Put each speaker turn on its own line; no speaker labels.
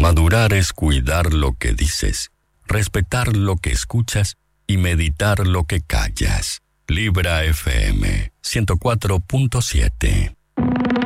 Madurar es cuidar lo que dices, respetar lo que escuchas y meditar lo que callas. Libra FM 104.7.